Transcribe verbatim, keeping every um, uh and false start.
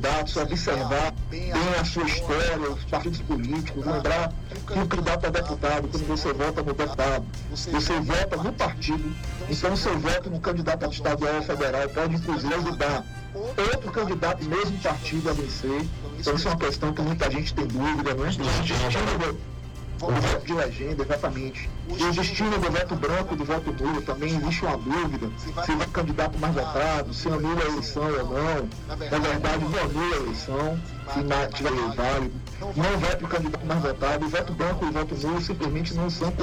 candidatos, observar bem a sua história, os partidos políticos, lembrar que o candidato a deputado, quando você vota no deputado, você vota no partido, então o seu voto no candidato a estadual ou federal pode inclusive ajudar outro candidato, mesmo partido, a vencer. Então isso é uma questão que muita gente tem dúvida, não é? O destino do o voto de legenda, exatamente. E o destino do voto branco, do voto nulo, também existe uma dúvida, se vai o candidato mais votado, se anula a eleição ou não. Na verdade, não anula a eleição, se tiver válido. Não vai para o candidato mais votado. O voto branco e o voto nulo simplesmente não são